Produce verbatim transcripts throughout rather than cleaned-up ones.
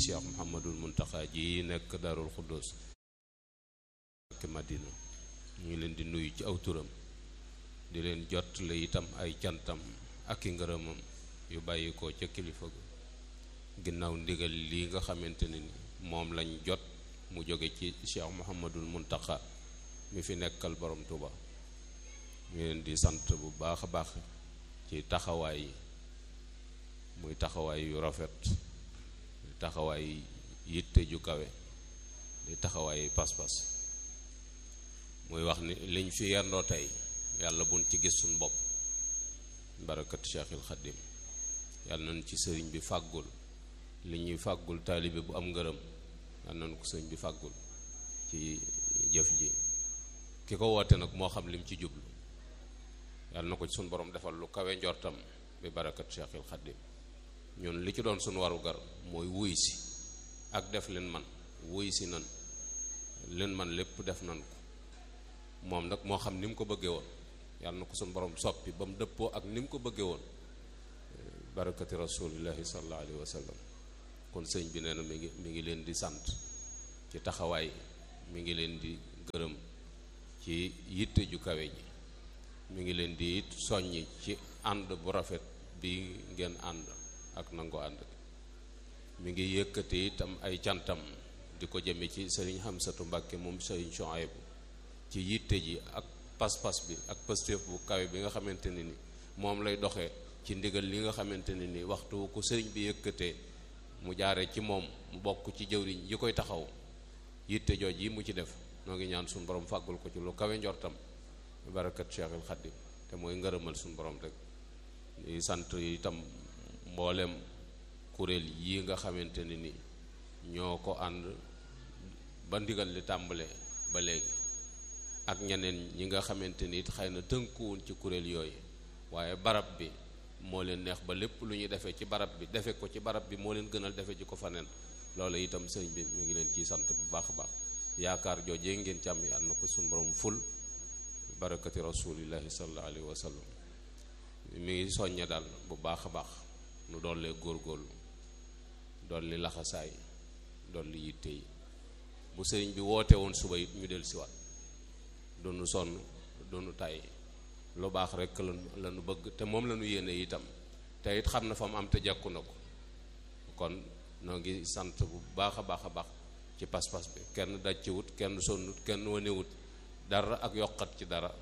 Cheikh Mouhamadul Muntaxa ji nekk Darul Xuddus ak Madina ñu ngi leen di nuyu ci aw turam di leen jot la itam ay cantam ak i ngërëmam yu bàyyi ko ca kilifa ga ginnaaw ndigal lii nga xamante ne ni moom lañ jot mu jóge ci Cheikh Mouhamadul Muntaxa mi fi nekkal borom Tuuba ñu leen di sant bu baax a baax ci taxawaay yi muy taxawaay yu rafet di taxawaay yitte ju kawe di taxawaay pas-pas muy wax ni liñ fi yendoo tey yàlla buñ ci gis suñ bopp barakat Cheikhul Khadim yàlla nañ ci sëriñ bi fàggul li ñuy fàggul taalibe bu am ngërëm yàlla nañ ko sëriñ bi fàggul ci jëf ji ki ko woote nag moo xam lim ci jublu yàlla na ko ci suñ borom defal lu kawe njortam bi barakat Cheikhul Khadim ñun li ci doon suñ warugar mooy wuy si ak def leen man wuy si nan leen man lépp def nan ko moom nag moo xam ni mu ko bëggee woon yàlla na ko suñ borom soppi ba mu dëppoo ak ni mu ko bëggee woon barakati rasulillahi sallallahu alayhi wa sallam kon sëñ bi nee na mi ngi mi ngi leen di sant ci taxawaay mi ngi leen di gërëm ci yitte ju kawe ji mi ngi leen di it soññi ci ànd bu rafet bi ngeen ànd ak nango ànd mi ngi yëkkati itam ay cantam di ko jëme ci sëriñ Hamsatu Mbàkke moom sëriñ Shuaybu ci yitte ji ak pas-pas bi ak pëstéef bu kawe bi nga xamante ne ni moom lay doxee ci ndigal li nga xamante ne ni waxtu ko sëriñ bi yëkkatee mu jaare ci moom mu bokk ci jëwriñ yi koy taxaw yitte jooj yi mu ci def noo ngi ñaan suñu borom fàggul ko ci lu kawe njortam barakat Cheikhul Khadim te mooy ngërëmal suñu borom rek di sant itam mboolem kuréel yi nga xamante ne ni ñoo ko ànd ba ndigal li tàmbale ba léegi ak ñeneen ñi nga xamante ni it xëy na tënkuwuñ ci kuréel yooyu waaye barab bi moo leen neex ba lépp lu ñuy defee ci barab bi defe ko ci barab bi moo leen gënal defe ji ko faneen loolu itam sëñ bi mi ngi leen ciy sant bu baax a baax yaakaar joojee ngeen ci am yàlla na ko suñu borom ful barakati rasulillahi sallallahu alayhi wa sallam mi ngi soññe daal bu baax a baax nu dollee góorgóorlu dolli laxasaay dolli yitte yi bu sëriñ bi woote woon suba it ñu del siwaat doonu sonn doonu tàyyi lu baax rek lañu bëgg te moom lañu yéene itam te it xam na fa mu am te jekku na ko kon noo ngi sant bu baax a baax a baax ci pas-pas bi kenn dàccewut kenn sonnut kenn wanewut dara ak yokkat ci dara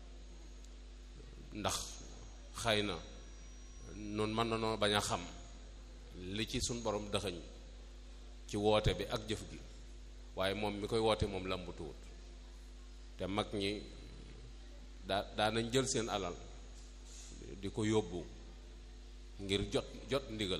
ndax xëy na noonu mën na noo bañ a xam li ci suñ borom dëxëñ ci woote bi ak jëf gi waaye moom mi koy woote moom làmbutuwut te mag ñi daa daanañ jël seen alal di ko yóbbu ngir jot jot ndigal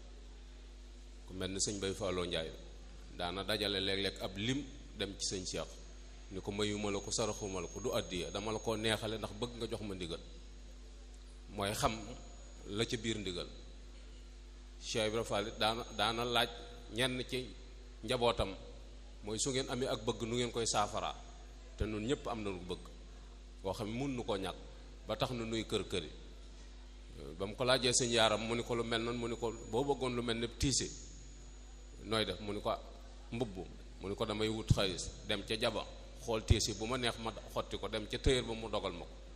ku mel ni sëñ Bay Fallou Njaay daana dajale léeg-léeg ab lim dem ci sëñ Cheikh ni ko mayuma la ko saraxuma la ko du àddiya dama la ko neexale ndax bëgg nga jox ma ndigal mooy xam la ca biir ndigal Cheikh Ibra Fall daana daana laaj ñenn ci njabootam mooy su ngeen amee ak bëgg nu ngeen koy saafaraa te nun ñëpp am na lu bëgg koo xam ne mun nu ko ñàkk ba tax na nuy kër këri ba mu ko laajee sëñ yaaram mu ni ko lu mel noonu mu ni ko boo bëggoon lu mel ne tiise nooy def mu ni ko mbubb mu ni ko damay wut xaalis dem ca jaba xool tiise bu ma neex ma xotti ko dem ca tëyër ba mu dogal ma ko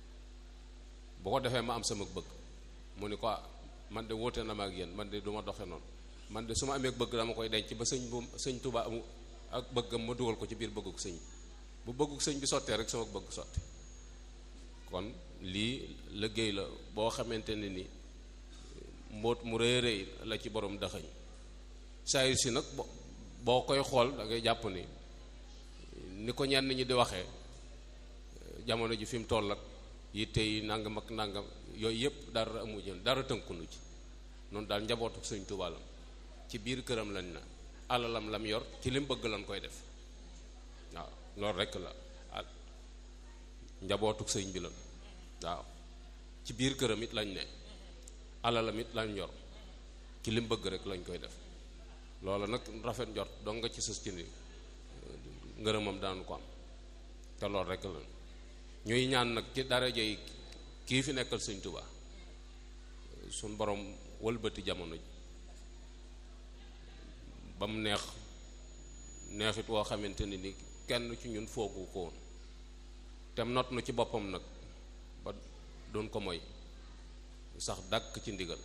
bu ko defee ma am sama bëgg mu ni ko man de wóote na ma ak yéen man de du ma doxe noonu man de su ma amee bëgg dama koy denc ba sëñ bu sëñ Tuubaa amu ak bëggam ma dugal ko ci biir bëgguk sëñ bu bëgguk sëñ bi sottee rek sama bëgg sotti kon lii liggéey la boo xamante ne ni mbóot mu rëy rëy la ci borom daxañ saayir si nag boo koy xool da ngay jàpp ni ni ko ñenn ñi di waxee jamono ji fi mu toll ak yitte yi nangam ak nangam yooyu yëpp dara amu jën dara tënkunu ci noonu daal njabootu sëñ Tuubaa lam ci biir këram lañ na alalam lam yor ci lim bëgg lañ koy def waaw loolu rekk la njabootu sëñ bi la waaw ci biir këram it lañ ne alalam it lañ yor ci lim bëgg rek lañ koy def loolu nag rafet njort dong nga ci sës ci ni ngërëmam daanu ko am te loolu rekk la ñuy ñaan nag ci daraja yi kii fi nekkal sëñ Tuubaa suñ borom wëlbati jamono ji ba mu neex neexit woo xamante ne ni kenn ci ñun foogu ko woon tem not nu ci boppam nag ba doon ko moy sax dàkk ci ndigal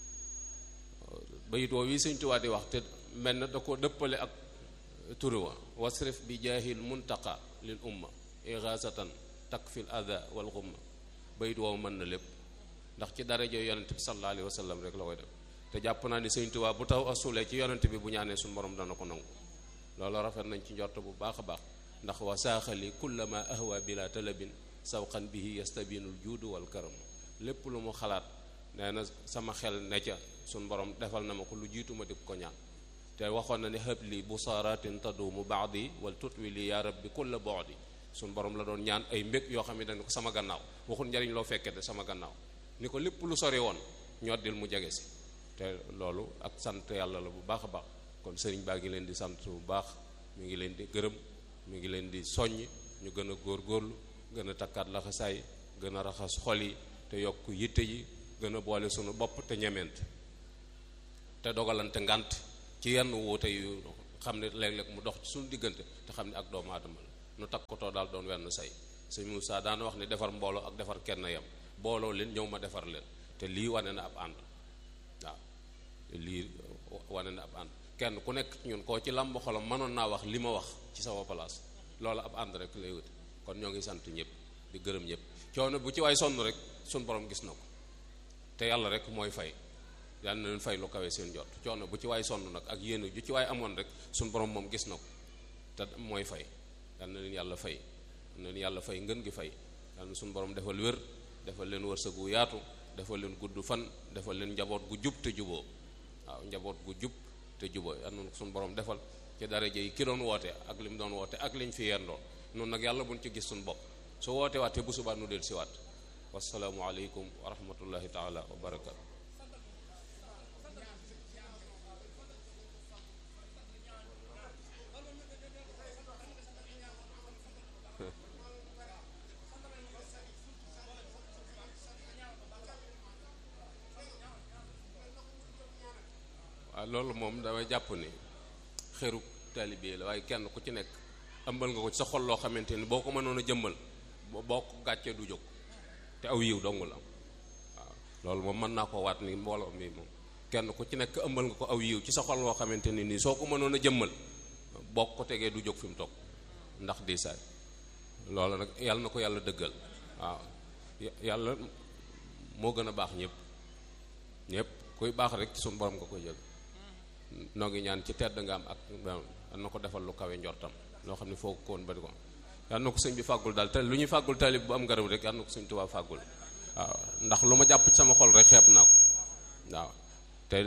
bayit woo wi Sëñ Tuubaa di wax te mel na da ko dëppale ak turi wa wasrif bi jaahil muntaqa lil umma ighasatan takfil adha wal ghumma bayit woowu mën na lépp ndax ci daraja yonent bi sallallahu alayhi wa sallam rek la koy def te jàpp naa ni Sëñ Tuubaa bu taw asulee ci yonent bi bu ñaanee suñu borom dana ko nangu loolu rafet nañ ci njort bu baax a baax ndax wa saaxali kullama ahwa bila talabin sawqan bihi yastabinul juudu wal karam lépp lu mu xalaat nee na sama xel ne ca suñ borom defal na ma ko lu jiitu ma di ko ñaan te waxoon na ne habli busaratin tadumu baadi wal tutwi li ya rabbi kulla bu'di suñ borom la doon ñaan ay mbég yoo xam ne dañ ko sama gannaaw waxul njariñ loo fekkee de sama gannaaw ni ko lépp lu sori woon ñoddil mu jege si te loolu ak sant yàlla la bu baax a baax kon sëriñ baa ngi leen di sant bu baax mi ngi leen di gërëm mi ngi leen di soññ ñu gën a góorgóorlu gën a takkaat laxasaay gën a raxas xol yi te yokk yitte yi gën a boole sunu bopp te ñemeent te dogalante ngant ci yenn wuute yu xam ne léeg-léeg mu dox ci suñu diggante te xam ne ak doomu aadama la nu takkatoo daal doon wenn say sëñ Moussa daana wax ne defar mbooloo ak defar kenn yam booloo leen ñëw ma defar leen te lii wane na ab ànd waaw lii wane na ab ànd kenn ku nekk ci ñun koo ci làmb xolam mënoon naa wax li ma wax ci sama place loolu ab ànd rek lay wuti kon ñoo ngi sant ñëpp di gërëm ñëpp coono bu ci waay sonn rek suñ borom gis na ko te yàlla rek mooy fay yàlla na leen fay lu kawe seen jot coono bu ci waay sonn nag ak yéen ju ci waay amoon rek suñ borom moom gis na ko te mooy fay yàlla na leen yàlla fay yàlla na leen yàlla fay ngën gi fay yàlla na suñ borom defal wér defal leen wërsëg gu yaatu defal leen gudd fan defal leen njaboot gu jub te juboo waaw njaboot gu jub te juboo yàlla na suñ borom defal ci daraja yi ki doon woote ak li mu doon woote ak liñ fi yendoo noonu nag yàlla buñ ci gis suñ bopp su woote waatee bu subaa nu del si waat wassalaamu aleykum wa rahmatullahi taala wa barakatu waaw loolu moom damay jàpp ni xeru taalibe la waaye kenn ku ci nekk ëmbal nga ko ci sa xol loo xamante ni boo ko mënoon a jëmmal boo ko gàccee du jóg te aw yiw dong la waaw loolu moom mën naa ko waat ni mbooloo mi moom kenn ku ci nekk ëmbal nga ko aw yiw ci sa xol loo xamante ni nii soo ko mënoon a jëmmal boo ko tegee du jóg fi mu toog ndax diisaay loolu nag yàlla na ko yàlla dëggal waaw yàlla moo gën a baax ñëpp ñëpp kuy baax rek ci suñu borom nga koy jël noo ngi ñaan ci tedd nga am ak yal na ko defal lu kawe njortam loo xam ne foo ko woon bari ko yal na ko sëñ bi fàggul daal te lu ñuy fàggul taalib bu am ngërëm rek yal na ko sëñ Tuubaa fàggul waaw ndax lu ma jàpp ci sama xol rek xeeb naa ko waaw te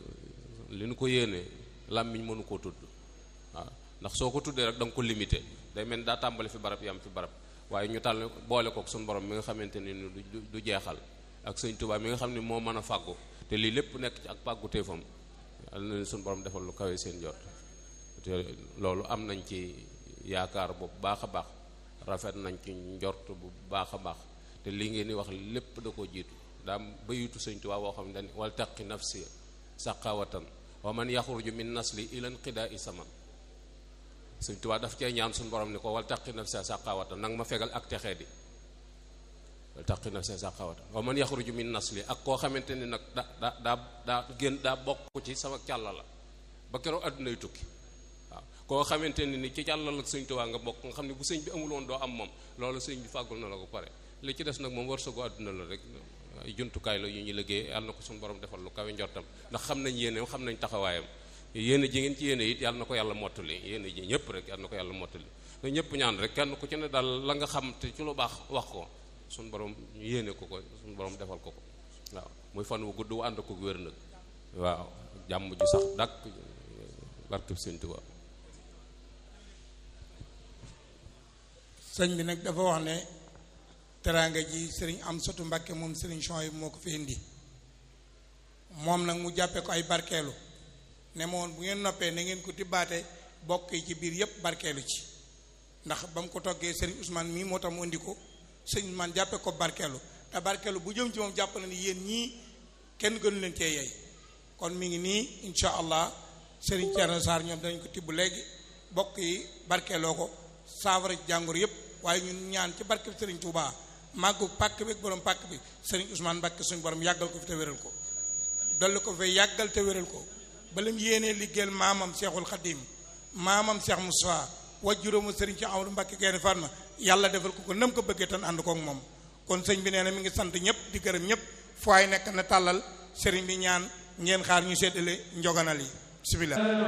li nu ko yéene làmmiñ mënu koo tudd waaw ndax soo ko tuddee rek da nga ko limité day mel ni daa tàmbali fi barab yam fi barab waaye ñu tàll boole kook suñu borom mi nga xamante ni du jeexal ak sëñ Tuubaa mi nga xam ne moo mën a fàggu te lii lépp nekk ci ak fàggu téefam yàlla na suñu borom defal lu kawe seen jot te loolu am nañ ci yaakaar bu baax a baax rafet nañ ci njort bu baax a baax te li ngeen di wax lépp da koo jiitu daa bayitu sëñ Tuubaa boo xam ne dañ wal taqi nafsi saqawatan wa man yaxruju min nasli ila inqidaai saman sëñ Tuubaa daf cee ñaan suñu borom ni ko wal taqi nafsi saqawatan nanga ma fegal ak texee di wal taqi nafsi saqawatan wa man yaxruju min nasli ak koo xamante ni nag da da daa daa gën daa bokk ci sama càlla la ba keroog àddunay tukki waaw koo xamante ni ni ci càllal ak sëñ Tuubaa nga bokk nga xam ne bu sëñ bi amul woon doo am moom loolu sëñ bi fàggul na la ko pare li ci des nag moom wërsëgu àdduna la rek ay jumtukaay la yu ñu liggéey yàlla na ko suñu borom defal lu kawe njortam ndax xam nañ yéeneem xam nañ taxawaayam yéene ji ngeen ci yéene it yàlla na ko yàlla mottali yéene ji ñëpp rek yàlla na ko yàlla mottali te ñëpp ñaan rek kenn ku ci ne daal la nga xam te ci lu baax wax ko suñu borom ñu yéene ko ko suñu borom defal ko ko waaw muy fan wu gudd wu ànd ko wér nag waaw jàmm ju sax dàkk barkeb Sëñ Tuubaa sëñ bi nag dafa wax ne teraanga ji sëriñ Amsatu Mbàkke moom sëriñ Chouaïbou moo ko fi indi moom nag mu jàppe ko ay barkeelu ne ma woon bu ngeen noppee na ngeen ko tibbaate bokk yi ci biir yépp barkeelu ci ndax ba mu ko toggee sëriñ Ousmane mii moo tax mu indi ko sëriñ Ousmane jàppe ko barkeelu te barkeelu bu jëm ci moom jàpp na ni yéen ñii kenn gënu leen cee yey kon mi ngi nii insha allah sëriñ Thierno Sarr ñoom dañ ko tibb léegi bokk yi barkeeloo ko saafara jàngoro yëpp waaye ñun ñaan ci barke bi sëriñ Touba màggu pàkk bi ak borom pàkk bi sëriñ Ousmane Mbacké suñu borom yàggal ko fi te wéral ko dolli ko fay yàggal te wéral ko ba lim yéenee liggéeyal maamam Cheikhul Khadim maamam Cheikh Moussa wajjuróomu sëriñ ci Amadou Mbacké Gaïndé Fatma yàlla defal ko ko nam ko bëggee tan ànd kook moom kon sëñ bi nee na mi ngi sant ñëpp di gërëm ñëpp fu waay nekk na tàllal sëriñ bi ñaan ngeen xaar ñu seddale njoganal yi bismillah